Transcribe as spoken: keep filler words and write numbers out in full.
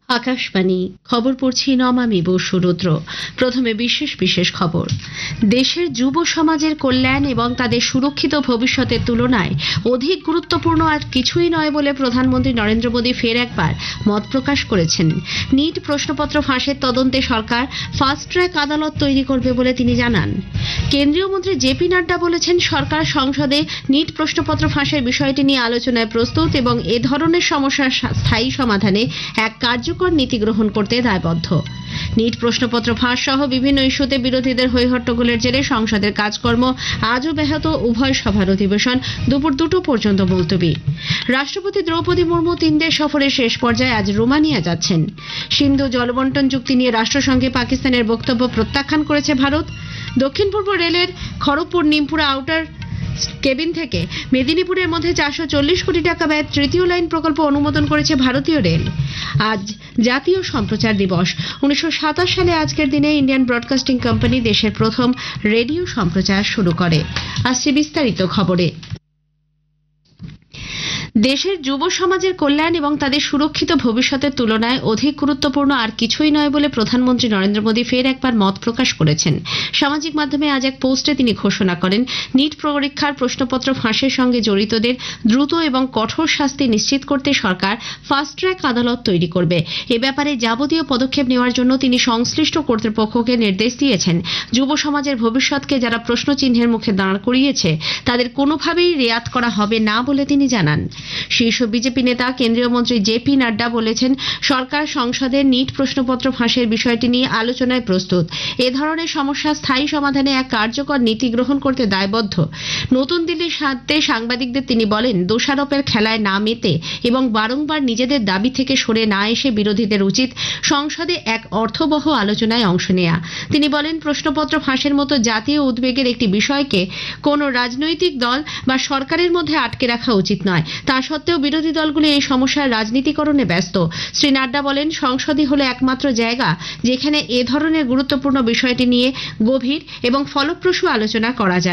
আকাশবাণী খবর পড়ছি নমামি বসু রুদ্র। প্রথমে বিশেষ বিশেষ খবর। দেশের যুব সমাজের কল্যাণ এবং তাদের সুরক্ষিত ভবিষ্যতের তুলনায় অধিক গুরুত্বপূর্ণ আর কিছুই নয় বলে প্রধানমন্ত্রী নরেন্দ্র মোদী ফের একবার মত প্রকাশ করেছেন। নিট প্রশ্নপত্র ফাঁসের তদন্তে সরকার ফাস্ট ট্র্যাক আদালত তৈরি করবে বলে তিনি জানান। কেন্দ্রীয় মন্ত্রী জেপি নাড্ডা বলেছেন, সরকার সংসদে নিট প্রশ্নপত্র ফাঁসের বিষয়টি নিয়ে আলোচনায় প্রস্তুত এবং এ ধরনের সমস্যার স্থায়ী সমাধানে এক কার্যকর নীতি গ্রহণ করতে দায়বদ্ধ। নিট প্রশ্নপত্র ফাঁস সহ বিভিন্ন ইস্যুতে বিরোধীদের হইহট্টগোলের জেরে সংসদের কাজকর্ম আজও ব্যাহত। উভয় সভার অধিবেশন দুপুর দুটো পর্যন্ত মুলতবি। রাষ্ট্রপতি দ্রৌপদী মুর্মু তিন দেশ সফরের শেষ পর্যায়ে আজ রোমানিয়া যাচ্ছেন। সিন্ধু জলবন্টন চুক্তি নিয়ে রাষ্ট্রসংঘে পাকিস্তানের বক্তব্য প্রত্যাখ্যান করেছে ভারত। দক্ষিণ পূর্ব রেলের খড়গপুর নিমপুরা আউটার কেবিন থেকে মেদিনীপুরের মধ্যে চারশো চল্লিশ কোটি টাকা ব্যয়ের তৃতীয় লাইন প্রকল্প অনুমোদন করেছে ভারতীয় রেল। আজ জাতীয় সম্প্রচার দিবস। উনিশশো সাতাশ সালে আজকের দিনে ইন্ডিয়ান ব্রডকাস্টিং কোম্পানি দেশের প্রথম রেডিও সম্প্রচার শুরু করে। আসছে বিস্তারিত খবরে। দেশের যুব সমাজের কল্যাণ এবং তাদের সুরক্ষিত ভবিষ্যতের তুলনায় অধিক গুরুত্বপূর্ণ আর কিছুই নয় বলে প্রধানমন্ত্রী নরেন্দ্র মোদী ফের একবার মত প্রকাশ করেছেন। সামাজিক মাধ্যমে আজ এক পোস্টে তিনি ঘোষণা করেন, নিট পরীক্ষার প্রশ্নপত্র ফাঁসের সঙ্গে জড়িতদের দ্রুত এবং কঠোর শাস্তি নিশ্চিত করতে সরকার ফাস্ট ট্র্যাক আদালত তৈরি করবে। এ ব্যাপারে যাবতীয় পদক্ষেপ নেওয়ার জন্য তিনি সংশ্লিষ্ট কর্তৃপক্ষকে নির্দেশ দিয়েছেন। যুব সমাজের ভবিষ্যৎকে যারা প্রশ্নচিহ্নের মুখে দাঁড় করিয়েছে তাদের কোনোভাবেই রেয়াত করা হবে না বলে তিনি জানান। শীর্ষ বিজেপি নেতা কেন্দ্রীয় মন্ত্রী জেপি নাড্ডা বলেছেন, সরকার সংসদে নিট প্রশ্নপত্র ফাঁসের বিষয়টি নিয়ে আলোচনায় প্রস্তুত। এ ধরনের সমস্যা স্থায়ী সমাধানে এক কার্যকর নীতি গ্রহণ করতে দায়বদ্ধ। নতুন দিল্লির সাথে সাংবাদিকদের তিনি বলেন, দোষারোপের খেলায় না মেতে এবং বারংবার নিজেদের দাবি থেকে সরে না এসে বিরোধীদের উচিত সংসদে এক অর্থবহ আলোচনায় অংশ নেয়া। তিনি বলেন, প্রশ্নপত্র ফাঁসের মতো জাতীয় উদ্বেগের একটি বিষয়কে কোনো রাজনৈতিক দল বা সরকারের মধ্যে আটকে রাখা উচিত নয়। তা সত্ত্বেও বিরোধী দলগুলি এই সমস্যার রাজনীতিকরণে ব্যস্ত। শ্রী নাড্ডা বলেন, সংসদই হলো একমাত্র জায়গা যেখানে এ ধরনের গুরুত্বপূর্ণ বিষয়টি নিয়ে গভীর এবং ফলপ্রসূ আলোচনা করা যায়।